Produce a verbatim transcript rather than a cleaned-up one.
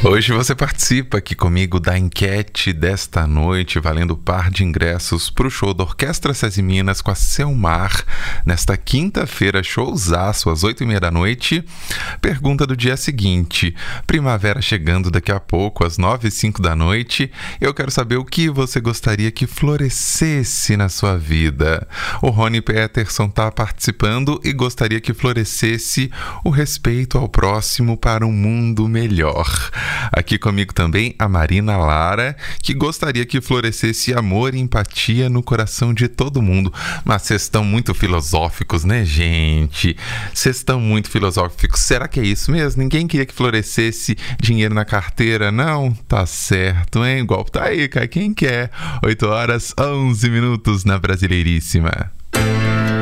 Hoje você participa aqui comigo da enquete desta noite, valendo par de ingressos para o show da Orquestra Sesi Minas com a Selmar, nesta quinta-feira, showzaço, às oito e meia da noite. Pergunta do dia seguinte: primavera chegando daqui a pouco, às nove e cinco da noite. Eu quero saber o que você gostaria que florescesse na sua vida. O Rony Peterson está participando e gostaria que florescesse o respeito ao próximo para um mundo melhor. Aqui comigo também a Marina Lara, que gostaria que florescesse amor e empatia no coração de todo mundo. Mas vocês estão muito filosóficos, né, gente? Vocês estão muito filosóficos. Será que é isso mesmo? Ninguém queria que florescesse dinheiro na carteira, não? Tá certo, hein? Igual tá aí, cara. Quem quer? oito horas, onze minutos na Brasileiríssima.